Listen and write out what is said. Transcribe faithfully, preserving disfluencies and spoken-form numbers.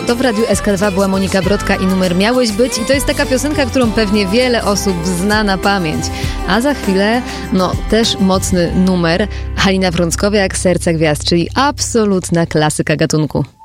To w Radiu S K dwa była Monika Brodka i numer Miałeś być. I to jest taka piosenka, którą pewnie wiele osób zna na pamięć. A za chwilę, no też mocny numer. Halina Frąckowiak, Serce Gwiazd, czyli absolutna klasyka gatunku.